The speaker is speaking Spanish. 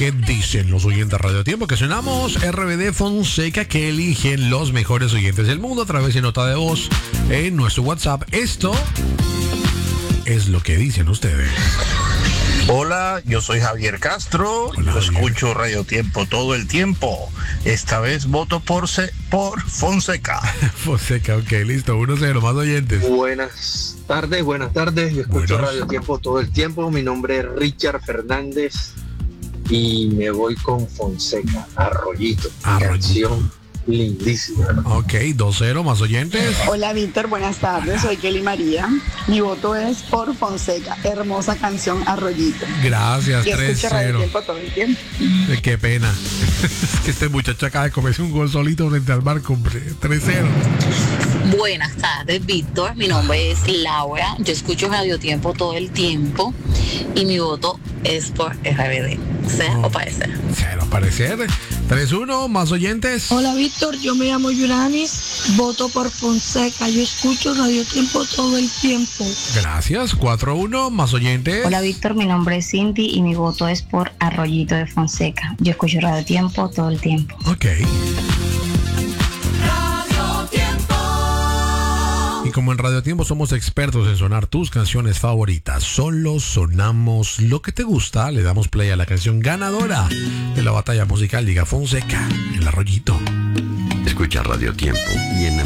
qué dicen los oyentes de Radio Tiempo, que sonamos RBD Fonseca, que eligen los mejores oyentes del mundo a través de nota de voz en nuestro WhatsApp. Esto es lo que dicen ustedes. Hola, yo soy Javier Castro. Hola, yo Javier. escucho Radio Tiempo todo el tiempo. Esta vez voto por Fonseca. Fonseca, ok, listo, 1-0, más oyentes. Buenas tardes. Yo escucho Buenos. Radio Tiempo todo el tiempo. Mi nombre es Richard Fernández y me voy con Fonseca, Arroyito. Arroyito. Canción lindísima. Ok, 2-0, más oyentes. Hola Víctor, buenas tardes, soy Kelly María. Mi voto es por Fonseca, hermosa canción Arroyito. Gracias, Yo escucho Radio 3-0. Tiempo todo el tiempo. Qué pena. Es que este muchacho acaba de comerse un gol solito frente al barco, hombre. 3-0. Buenas tardes, Víctor. Mi nombre es Laura. Yo escucho Radio Tiempo todo el tiempo y mi voto es por RBD. Sea o parecer. Cero parecer. 3-1, más oyentes. Hola Víctor, yo me llamo Yuranis, voto por Fonseca, yo escucho Radio Tiempo todo el tiempo. Gracias, 4-1, más oyentes. Hola Víctor, mi nombre es Cindy y mi voto es por Arroyito de Fonseca. Yo escucho Radio Tiempo todo el tiempo. Ok. Y como en Radio Tiempo somos expertos en sonar tus canciones favoritas, solo sonamos lo que te gusta, le damos play a la canción ganadora de la batalla musical Liga Fonseca, El Arroyito. Escucha Radio Tiempo y en